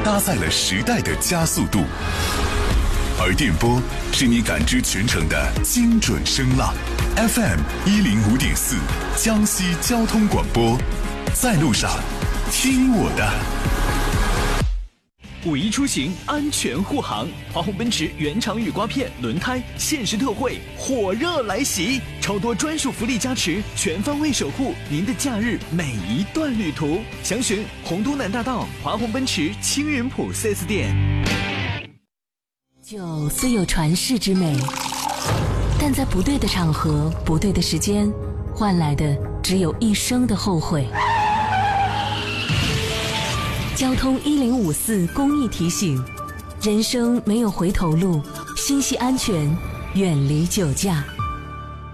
搭载了时代的加速度，而电波是你感知全程的精准声浪。FM 105.4，江西交通广播，在路上听我的。 五一出行安全护航，华虹奔驰原厂雨刮片轮胎限时特惠，火热来袭，超多专属福利加持，全方位守护您的假日每一段旅途。详询洪都南大道华虹奔驰青云浦 4S 店。 酒虽有传世之美，但在不对的场合、不对的时间，换来的只有一生的后悔。交通1054公益提醒：人生没有回头路，心系安全，远离酒驾。